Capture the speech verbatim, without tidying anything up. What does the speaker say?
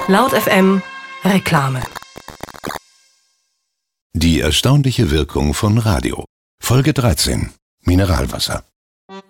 Laut F M Reklame. Die erstaunliche Wirkung von Radio. Folge dreizehn. Mineralwasser.